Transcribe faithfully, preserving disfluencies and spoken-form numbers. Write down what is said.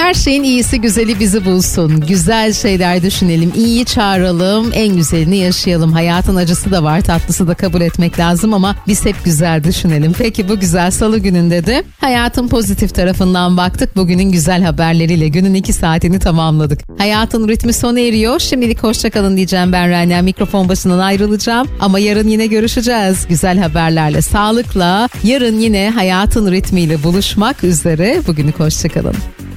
Her şeyin iyisi güzeli bizi bulsun. Güzel şeyler düşünelim, iyiyi çağıralım, en güzelini yaşayalım. Hayatın acısı da var, tatlısı da kabul etmek lazım ama biz hep güzel düşünelim. Peki bu güzel salı gününde de hayatın pozitif tarafından baktık. Bugünün güzel haberleriyle günün iki saatini tamamladık. Hayatın ritmi sona eriyor. Şimdilik hoşçakalın diyeceğim ben Rania. Mikrofon başından ayrılacağım ama yarın yine görüşeceğiz. Güzel haberlerle, sağlıkla. Yarın yine hayatın ritmiyle buluşmak üzere. Bugünlük hoşçakalın.